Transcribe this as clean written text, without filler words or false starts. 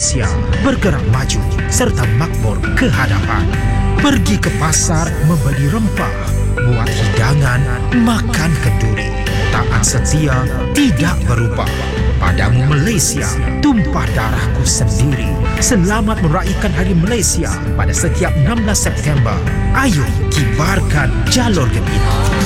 Malaysia bergerak maju serta makmur ke hadapan. Pergi ke pasar membeli rempah, buat hidangan, makan kenduri. Taat setia tidak berubah. Padamu Malaysia, tumpah darahku sendiri. Selamat meraihkan Hari Malaysia pada setiap 16 September. Ayo kibarkan jalur gembira.